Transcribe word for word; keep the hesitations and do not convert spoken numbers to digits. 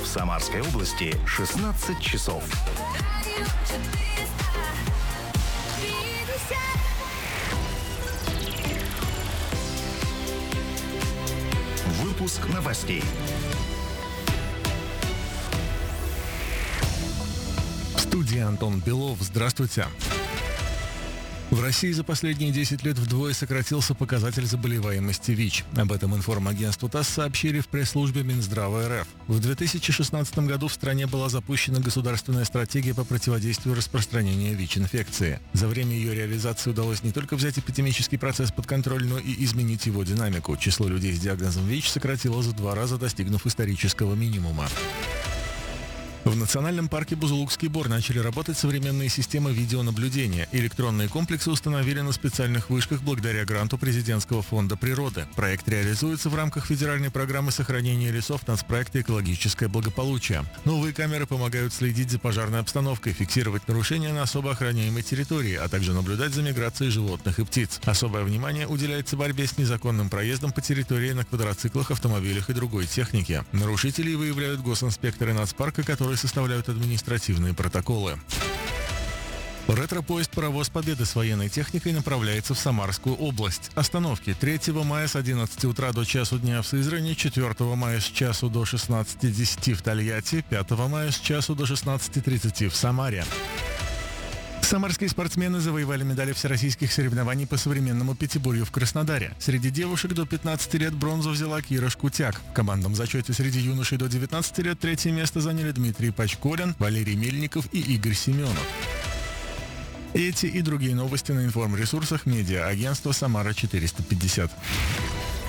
Самарской области шестнадцать часов. Выпуск новостей. В студии Антон Белов. Здравствуйте. В России за последние десять лет вдвое сократился показатель заболеваемости ВИЧ. Об этом информагентству ТАСС сообщили в пресс-службе Минздрава РФ. В две тысячи шестнадцатом году в стране была запущена государственная стратегия по противодействию распространению ВИЧ-инфекции. За время ее реализации удалось не только взять эпидемический процесс под контроль, но и изменить его динамику. Число людей с диагнозом ВИЧ сократилось в два раза, достигнув исторического минимума. В Национальном парке Бузулукский Бор начали работать современные системы видеонаблюдения. Электронные комплексы установили на специальных вышках благодаря гранту Президентского фонда природы. Проект реализуется в рамках федеральной программы сохранения лесов нацпроекта «Экологическое благополучие». Новые камеры помогают следить за пожарной обстановкой, фиксировать нарушения на особо охраняемой территории, а также наблюдать за миграцией животных и птиц. Особое внимание уделяется борьбе с незаконным проездом по территории на квадроциклах, автомобилях и другой технике. Нарушителей выявляют госинспекторы нацпарка, которые составляют административные протоколы. Ретро-поезд «Паровоз Победы» с военной техникой направляется в Самарскую область. Остановки третьего мая с одиннадцати утра до часу дня в Сызрани, четвёртого мая с часу до шестнадцати десяти в Тольятти, пятого мая с часу до шестнадцати тридцати в Самаре. Самарские спортсмены завоевали медали всероссийских соревнований по современному пятиборью в Краснодаре. Среди девушек до пятнадцати лет бронзу взяла Кира Шкутяк. В командном зачете среди юношей до девятнадцати лет третье место заняли Дмитрий Пачкорин, Валерий Мельников и Игорь Семенов. Эти и другие новости на информресурсах медиа-агентства «Самара четыреста пятьдесят».